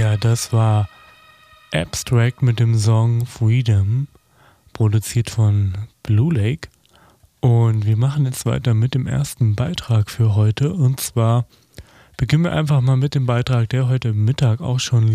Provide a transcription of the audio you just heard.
Ja, das war Abstract mit dem Song Freedom, produziert von Blue Lake. Und wir machen jetzt weiter mit dem ersten Beitrag für heute. Und zwar beginnen wir einfach mal mit dem Beitrag, der heute Mittag auch schon